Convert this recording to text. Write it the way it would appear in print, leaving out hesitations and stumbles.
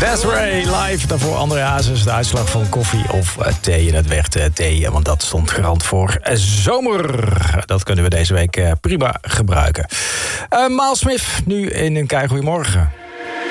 Desiree live, daarvoor André Hazes. De uitslag van koffie of thee. En het werd thee, want dat stond garant voor zomer. Dat kunnen we deze week prima gebruiken. Miles Smith, nu in een kei goeiemorgen.